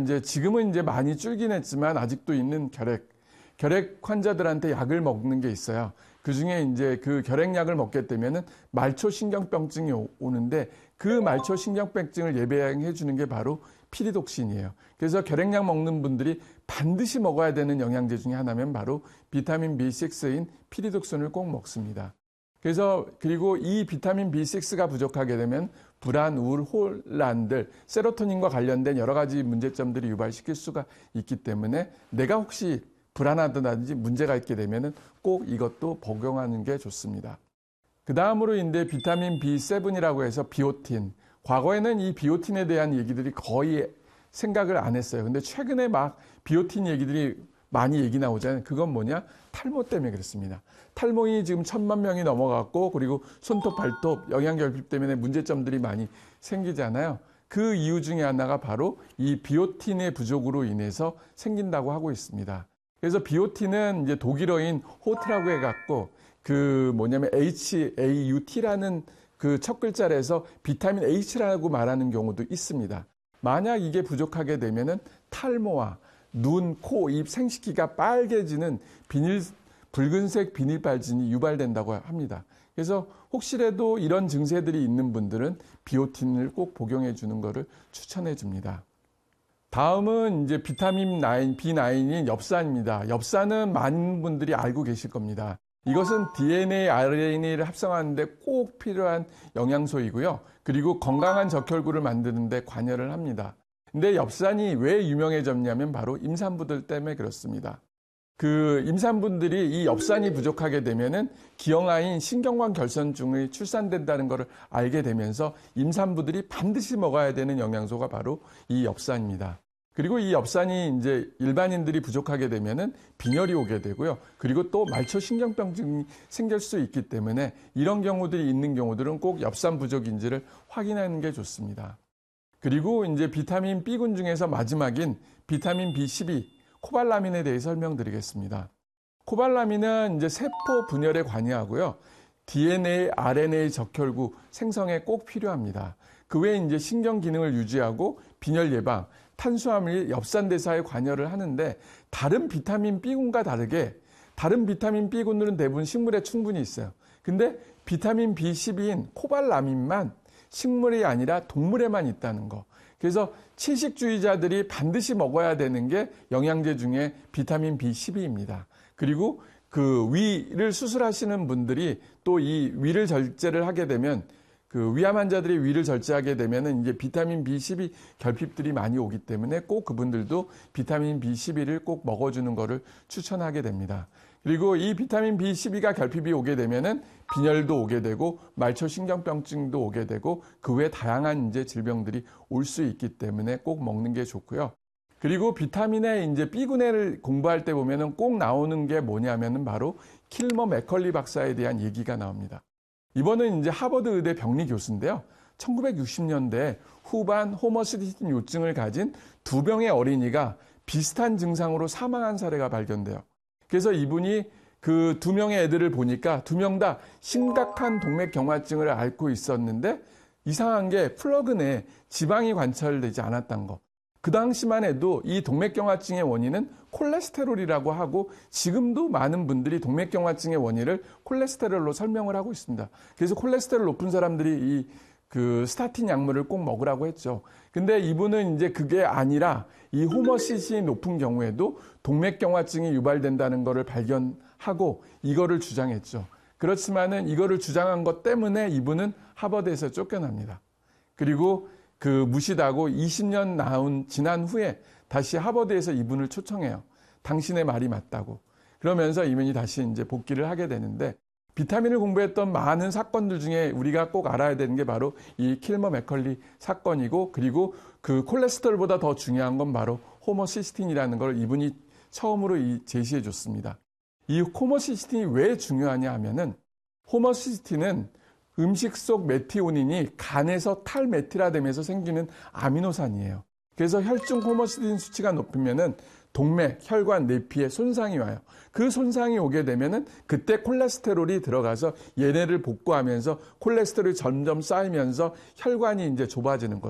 이제 지금은 이제 많이 줄긴 했지만 아직도 있는 결핵 환자들한테 약을 먹는 게 있어요. 그 중에 이제 그 결핵약을 먹게 되면은 말초신경병증이 오는데 그 말초신경병증을 예방해 주는 게 바로 피리독신이에요. 그래서 결핵약 먹는 분들이 반드시 먹어야 되는 영양제 중에 하나면 바로 비타민 B6인 피리독신을 꼭 먹습니다. 그리고 이 비타민 B6가 부족하게 되면 불안, 우울, 혼란들, 세로토닌과 관련된 여러 가지 문제점들이 유발시킬 수가 있기 때문에 내가 혹시 불안하다든지 문제가 있게 되면은 꼭 이것도 복용하는 게 좋습니다. 그 다음으로 이제 비타민 B7이라고 해서 비오틴. 과거에는 이 비오틴에 대한 얘기들이 거의 생각을 안 했어요. 근데 최근에 막 비오틴 얘기들이 많이 얘기 나오잖아요. 그건 뭐냐? 탈모 때문에 그렇습니다. 탈모인이 지금 1000만 명이 넘어갔고, 그리고 손톱, 발톱, 영양결핍 때문에 문제점들이 많이 생기잖아요. 그 이유 중에 하나가 바로 이 비오틴의 부족으로 인해서 생긴다고 하고 있습니다. 그래서 비오틴은 이제 독일어인 호트라고 해갖고 HAUT라는 그 첫 글자를 해서 비타민 H라고 말하는 경우도 있습니다. 만약 이게 부족하게 되면은 탈모와 눈, 코, 입, 생식기가 빨개지는 붉은색 비닐발진이 유발된다고 합니다. 그래서 혹시라도 이런 증세들이 있는 분들은 비오틴을 꼭 복용해 주는 것을 추천해 줍니다. 다음은 이제 비타민 B9인 엽산입니다. 엽산은 많은 분들이 알고 계실 겁니다. 이것은 DNA, RNA를 합성하는데 꼭 필요한 영양소이고요. 그리고 건강한 적혈구를 만드는 데 관여를 합니다. 근데 엽산이 왜 유명해졌냐면 바로 임산부들 때문에 그렇습니다. 그 임산부들이 이 엽산이 부족하게 되면은 기형아인 신경관 결선증이 출산된다는 것을 알게 되면서 임산부들이 반드시 먹어야 되는 영양소가 바로 이 엽산입니다. 그리고 이 엽산이 이제 일반인들이 부족하게 되면은 빈혈이 오게 되고요. 그리고 또 말초신경병증이 생길 수 있기 때문에 이런 경우들이 있는 경우들은 꼭 엽산 부족인지를 확인하는 게 좋습니다. 그리고 이제 비타민 B군 중에서 마지막인 비타민 B12, 코발라민에 대해서 설명드리겠습니다. 코발라민은 이제 세포 분열에 관여하고요. DNA, RNA 적혈구 생성에 꼭 필요합니다. 그 외에 이제 신경 기능을 유지하고 빈혈 예방, 탄수화물, 엽산 대사에 관여를 하는데 다른 비타민 B군과 다르게 다른 비타민 B군들은 대부분 식물에 충분히 있어요. 근데 비타민 B12인 코발라민만 식물이 아니라 동물에만 있다는 거. 그래서 채식주의자들이 반드시 먹어야 되는 게 영양제 중에 비타민 B12입니다. 그리고 그 위를 수술하시는 분들이 또 이 위를 절제를 하게 되면 그 위암 환자들이 위를 절제하게 되면은 이제 비타민 B12 결핍들이 많이 오기 때문에 꼭 그분들도 비타민 B12를 꼭 먹어주는 것을 추천하게 됩니다. 그리고 이 비타민 B12가 결핍이 오게 되면은 빈혈도 오게 되고 말초신경병증도 오게 되고 그 외 다양한 이제 질병들이 올 수 있기 때문에 꼭 먹는 게 좋고요. 그리고 비타민의 이제 B군을 공부할 때 보면은 꼭 나오는 게 뭐냐면은 바로 킬머 맥컬리 박사에 대한 얘기가 나옵니다. 이번은 이제 하버드 의대 병리 교수인데요. 1960년대 후반 호머시스틴 요증을 가진 두 명의 어린이가 비슷한 증상으로 사망한 사례가 발견돼요. 그래서 이분이 그 두 명의 애들을 보니까 두 명 다 심각한 동맥경화증을 앓고 있었는데 이상한 게 플러그 내에 지방이 관찰되지 않았던 거. 그 당시만 해도 이 동맥경화증의 원인은 콜레스테롤이라고 하고 지금도 많은 분들이 동맥경화증의 원인을 콜레스테롤로 설명을 하고 있습니다. 그래서 콜레스테롤 높은 사람들이 그 스타틴 약물을 꼭 먹으라고 했죠. 근데 이분은 이제 그게 아니라 이 호머시스틴이 높은 경우에도 동맥경화증이 유발된다는 것을 발견하고 이거를 주장했죠. 그렇지만은 이거를 주장한 것 때문에 이분은 하버드에서 쫓겨납니다. 그리고 그 무시하고 20년 지난 후에 다시 하버드에서 이분을 초청해요. 당신의 말이 맞다고. 그러면서 이분이 다시 이제 복귀를 하게 되는데 비타민을 공부했던 많은 사건들 중에 우리가 꼭 알아야 되는 게 바로 이 킬머 맥컬리 사건이고 그리고 그 콜레스테롤보다 더 중요한 건 바로 호모시스틴이라는 걸 이분이 처음으로 제시해 줬습니다. 이 호모시스틴이 왜 중요하냐 하면은 호모시스틴은 음식 속 메티오닌이 간에서 탈메틸화되면서 생기는 아미노산이에요. 그래서 혈중 호모시스틴 수치가 높으면은 동맥, 혈관, 내피에 손상이 와요. 그 손상이 오게 되면은 그때 콜레스테롤이 들어가서 얘네를 복구하면서 콜레스테롤이 점점 쌓이면서 혈관이 이제 좁아지는 거죠.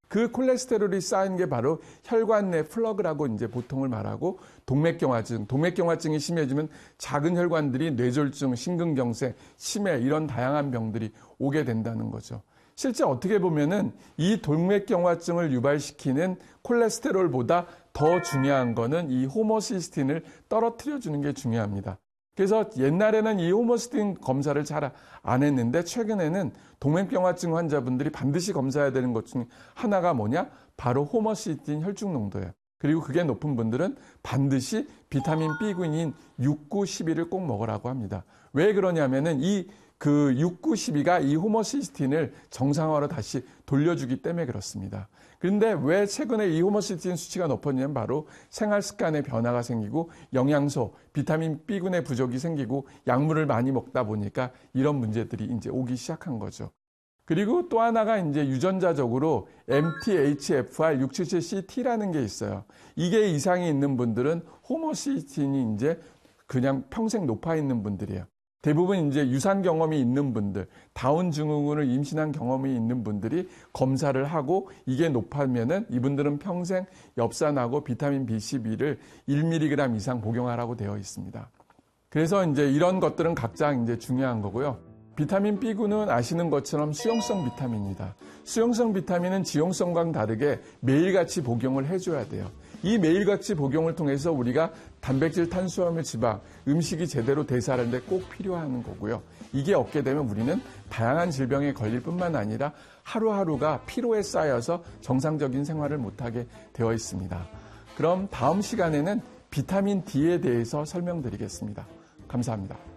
그 콜레스테롤이 쌓인 게 바로 혈관 내 플러그라고 이제 보통을 말하고 동맥경화증이 심해지면 작은 혈관들이 뇌졸중, 심근경색, 치매 이런 다양한 병들이 오게 된다는 거죠. 실제 어떻게 보면은 이 동맥경화증을 유발시키는 콜레스테롤보다 더 중요한 거는 이 호모시스틴을 떨어뜨려 주는 게 중요합니다. 그래서 옛날에는 이 호모시스틴 검사를 잘 안 했는데 최근에는 동맥경화증 환자분들이 반드시 검사해야 되는 것 중 하나가 뭐냐? 바로 호모시스틴 혈중 농도예요. 그리고 그게 높은 분들은 반드시 비타민 B군인 6, 9, 12를 꼭 먹으라고 합니다. 왜 그러냐면은 이 6, 9, 12가 이 호모시스틴을 정상화로 다시 돌려주기 때문에 그렇습니다. 그런데 왜 최근에 이 호모시스틴 수치가 높았냐면 바로 생활 습관의 변화가 생기고 영양소, 비타민 B군의 부족이 생기고 약물을 많이 먹다 보니까 이런 문제들이 이제 오기 시작한 거죠. 그리고 또 하나가 이제 유전자적으로 MTHFR 677CT라는 게 있어요. 이게 이상이 있는 분들은 호모시스틴이 이제 그냥 평생 높아 있는 분들이에요. 대부분 이제 유산 경험이 있는 분들, 다운 증후군을 임신한 경험이 있는 분들이 검사를 하고 이게 높으면은 이분들은 평생 엽산하고 비타민 B12를 1mg 이상 복용하라고 되어 있습니다. 그래서 이제 이런 것들은 각자 이제 중요한 거고요. 비타민 B군은 아시는 것처럼 수용성 비타민입니다. 수용성 비타민은 지용성과는 다르게 매일같이 복용을 해줘야 돼요. 이 매일같이 복용을 통해서 우리가 단백질, 탄수화물, 지방, 음식이 제대로 대사하는데 꼭 필요한 거고요. 이게 없게 되면 우리는 다양한 질병에 걸릴 뿐만 아니라 하루하루가 피로에 쌓여서 정상적인 생활을 못하게 되어 있습니다. 그럼 다음 시간에는 비타민 D에 대해서 설명드리겠습니다. 감사합니다.